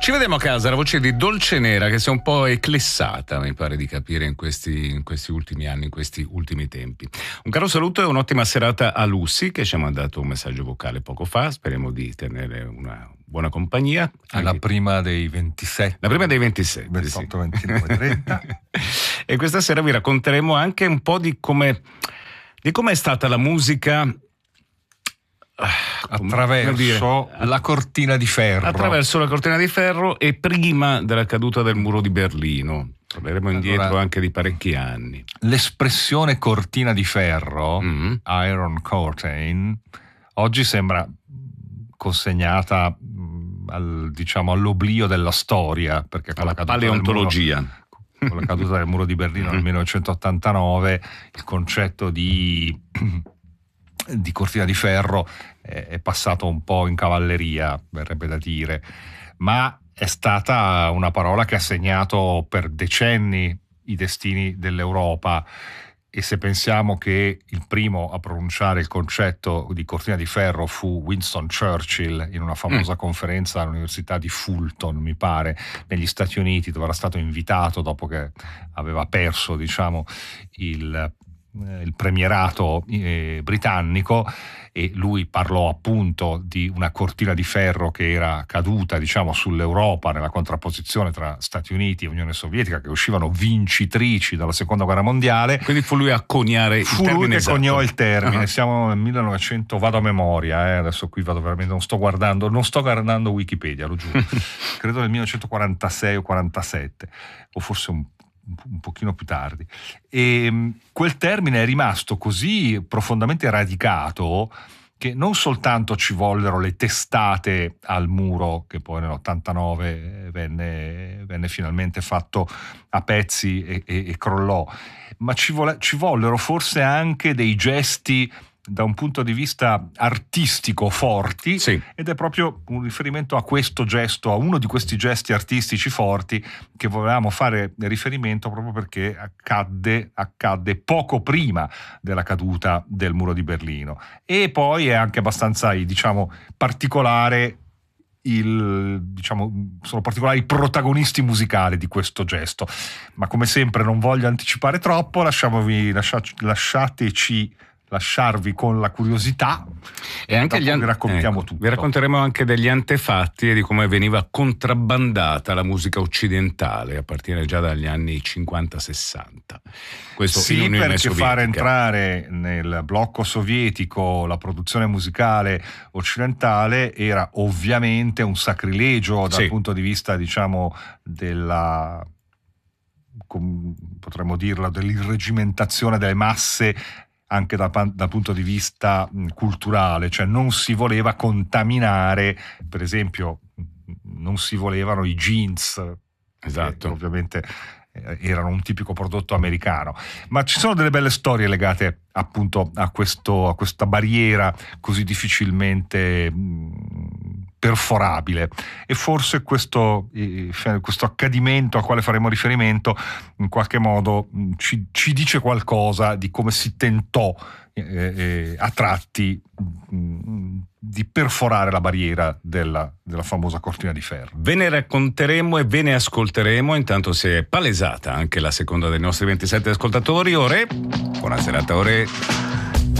Ci vediamo a casa, la voce di Dolce Nera che si è un po' eclissata, mi pare di capire, in questi ultimi anni, in questi ultimi tempi. Un caro saluto e un'ottima serata a Lucy che ci ha mandato un messaggio vocale poco fa, speriamo di tenere una buona compagnia. La prima dei 27. La prima dei 27. 28, 29, 30. E questa sera vi racconteremo anche un po' di come è stata la musica attraverso la cortina di ferro. Attraverso la cortina di ferro e prima della caduta del muro di Berlino. Torneremo indietro anche di parecchi anni. L'espressione cortina di ferro, Iron Curtain, oggi sembra consegnata all'oblio della storia, perché con la paleontologia. Con la caduta del muro di Berlino nel 1989 il concetto di cortina di ferro è passato un po' in cavalleria, verrebbe da dire, ma è stata una parola che ha segnato per decenni i destini dell'Europa. E se pensiamo che il primo a pronunciare il concetto di cortina di ferro fu Winston Churchill in una famosa conferenza all'Università di Fulton, mi pare, negli Stati Uniti, dove era stato invitato dopo che aveva perso, il premierato britannico, e lui parlò appunto di una cortina di ferro che era caduta sull'Europa nella contrapposizione tra Stati Uniti e Unione Sovietica, che uscivano vincitrici dalla seconda guerra mondiale. Quindi fu lui a coniare il termine. Fu lui che esatto. coniò il termine. Siamo nel 1900, vado a memoria, adesso qui vado veramente, non sto guardando Wikipedia, lo giuro. Credo nel 1946 o 47, o forse un pochino più tardi, e quel termine è rimasto così profondamente radicato che non soltanto ci vollero le testate al muro, che poi nell'89 venne finalmente fatto a pezzi e crollò, ma ci vollero forse anche dei gesti da un punto di vista artistico forti, sì. Ed è proprio un riferimento a questo gesto, a uno di questi gesti artistici forti che volevamo fare riferimento, proprio perché accadde poco prima della caduta del muro di Berlino. E poi è anche abbastanza particolare sono particolari i protagonisti musicali di questo gesto, ma come sempre non voglio anticipare troppo, lasciarvi con la curiosità e anche vi raccontiamo tutto. Vi racconteremo anche degli antefatti e di come veniva contrabbandata la musica occidentale a partire già dagli anni 50-60. Questo sì, perché fare entrare nel blocco sovietico la produzione musicale occidentale era ovviamente un sacrilegio dal punto di vista della, potremmo dirla, dell'irregimentazione delle masse, anche dal punto di vista culturale, cioè non si voleva contaminare, per esempio non si volevano i jeans, esatto, che ovviamente erano un tipico prodotto americano, ma ci sono delle belle storie legate appunto a questa barriera così difficilmente perforabile, e forse questo accadimento al quale faremo riferimento in qualche modo ci dice qualcosa di come si tentò a tratti di perforare la barriera della famosa cortina di ferro. Ve ne racconteremo e ve ne ascolteremo. Intanto si è palesata anche la seconda dei nostri 27 ascoltatori. Ore, buona serata Ore.